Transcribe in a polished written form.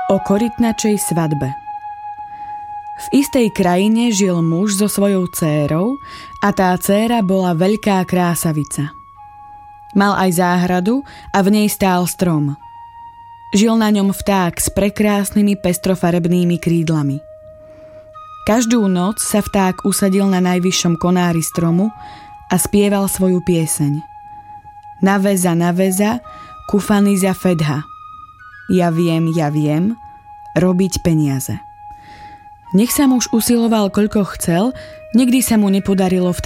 O korytnačej svadbe. V istej krajine žil muž so svojou dcérou a tá dcéra bola veľká krásavica. Mal aj záhradu a v nej stál strom. Žil na ňom vták s prekrásnymi pestrofarebnými krídlami. Každú noc sa vták usadil na najvyššom konári stromu a spieval svoju pieseň. Naveza, kufaniza fedha. Ja viem, robiť peniaze. Nech sa muž usiloval, koľko chcel, nikdy sa mu nepodarilo